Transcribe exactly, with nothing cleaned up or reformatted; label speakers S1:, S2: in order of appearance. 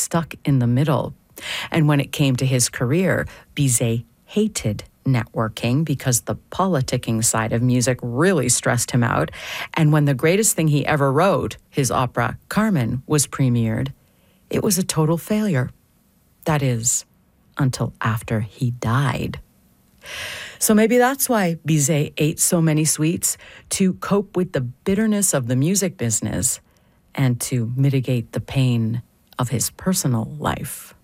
S1: stuck in the middle. And when it came to his career, Bizet hated networking because the politicking side of music really stressed him out. And when the greatest thing he ever wrote, his opera Carmen, was premiered, it was a total failure. That is, until after he died. So maybe that's why Bizet ate so many sweets, to cope with the bitterness of the music business and to mitigate the pain of his personal life.